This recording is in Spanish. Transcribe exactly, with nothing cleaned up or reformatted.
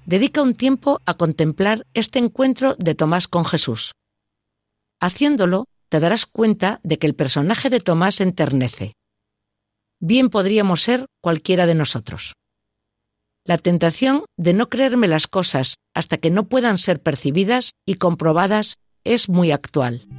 dedica un tiempo a contemplar este encuentro de Tomás con Jesús. Haciéndolo, te darás cuenta de que el personaje de Tomás enternece. Bien podríamos ser cualquiera de nosotros. La tentación de no creerme las cosas hasta que no puedan ser percibidas y comprobadas es muy actual.